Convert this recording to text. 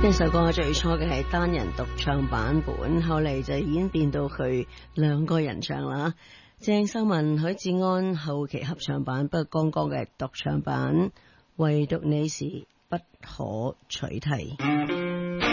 呢首歌最初嘅係單人獨唱版本，後嚟就已經變到佢兩個人唱啦。鄭秀文、許志安後期合唱版，不過剛剛嘅獨唱版，唯獨你是不可取替。